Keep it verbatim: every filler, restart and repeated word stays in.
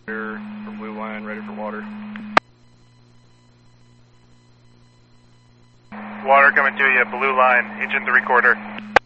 For blue line, ready for water. Water coming to you, blue line, engine three quarter.